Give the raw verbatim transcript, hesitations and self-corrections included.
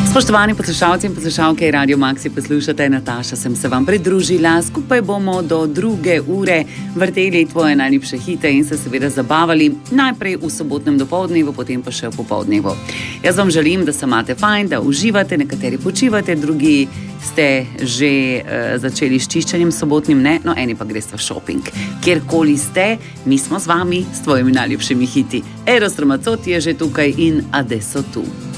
Spoštovani poslušalci in poslušalke Radio Maxi, poslušate, Nataša sem se vam pridružila. Skupaj bomo do druge ure vrteli tvoje najljubše hite in se seveda zabavali. Najprej v sobotnem dopoldnevu, potem pa še v popoldnevu. Jaz vam želim, da se imate fajn, da uživate, nekateri počivate, drugi ste že uh, začeli s čiščenjem sobotnim, ne, no eni pa greste v šoping. Kjerkoli ste, mi smo z vami s tvojimi najljubšimi hiti. Eros Ramazzotti je že tukaj in Adesso tu.